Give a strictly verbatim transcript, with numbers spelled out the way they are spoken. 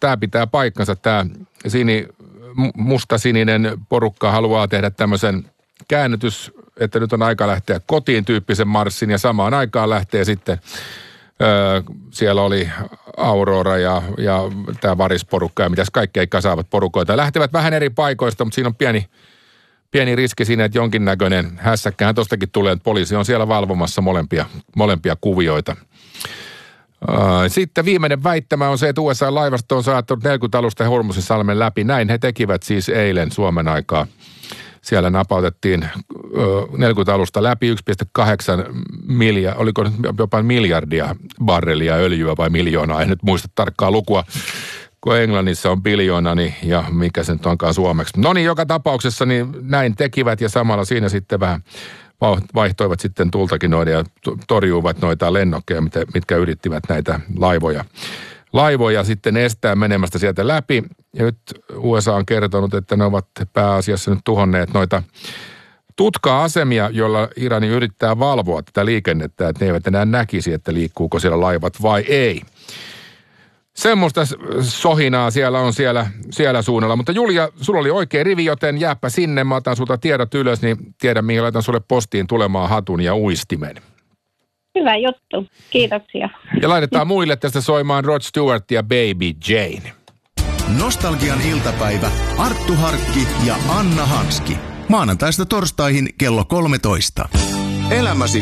tämä pitää paikkansa. Tämä sini, musta-sininen porukka haluaa tehdä tämmöisen käännytys, että nyt on aika lähteä kotiin tyyppisen marssin ja samaan aikaan lähtee sitten, öö, siellä oli Aurora ja, ja tämä varisporukka ja mitäs kaikkea kasaavat porukoita. Lähtevät vähän eri paikoista, mutta siinä on pieni, pieni riski siinä, että jonkinnäköinen hässäkkähän tostakin tulee, että poliisi on siellä valvomassa molempia, molempia kuvioita. Sitten viimeinen väittämä on se, että U S A-laivasto on saattanut neljäkymmentä alusta Hormuzin salmen läpi. Näin he tekivät siis eilen Suomen aikaa. Siellä napautettiin neljäkymmentä alusta läpi yksi pilkku kahdeksan miljardia, oliko nyt jopa miljardia barrelia öljyä vai miljoonaa, en nyt muista tarkkaa lukua. Kun Englannissa on biljoona, niin, ja mikä se nyt onkaan suomeksi. No niin, joka tapauksessa niin näin tekivät ja samalla siinä sitten vähän vaihtoivat sitten tultakin noiden ja torjuivat noita lennokkeja, mitkä yrittivät näitä laivoja. Laivoja sitten estää menemästä sieltä läpi. Ja nyt U S A on kertonut, että ne ovat pääasiassa nyt tuhonneet noita tutka-asemia, joilla Irani yrittää valvoa tätä liikennettä, että ne eivät enää näkisi, että liikkuuko siellä laivat vai ei. Semmoista sohinaa siellä on siellä, siellä suunnalla. Mutta Julia, sulla oli oikein rivi, joten jääpä sinne. Mä otan sulta tiedot ylös, niin tiedän mihin laitan sulle postiin tulemaan hatun ja uistimen. Hyvä juttu. Kiitoksia. Ja laitetaan muille tästä soimaan Rod Stewart ja Baby Jane. Nostalgian iltapäivä. Arttu Harkki ja Anna Hanski. Maanantaista torstaihin kello kolmetoista. Elämäsi